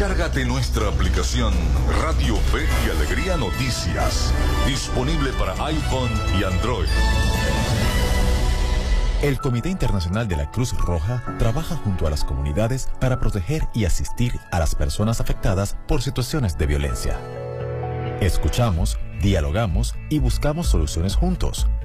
Descárgate nuestra aplicación Radio Fe y Alegría Noticias, disponible para iPhone y Android. El Comité Internacional de la Cruz Roja trabaja junto a las comunidades para proteger y asistir a las personas afectadas por situaciones de violencia. Escuchamos, dialogamos y buscamos soluciones juntos,